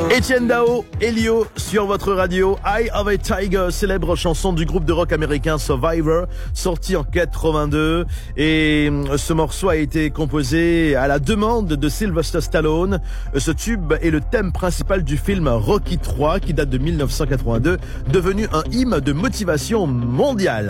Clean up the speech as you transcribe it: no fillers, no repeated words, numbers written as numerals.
Etienne Dao, Elio sur votre radio. Eye of a Tiger, célèbre chanson du groupe de rock américain Survivor, sorti en 82. Et ce morceau a été composé à la demande de Sylvester Stallone. Ce tube est le thème principal du film Rocky III qui date de 1982, devenu un hymne de motivation mondiale.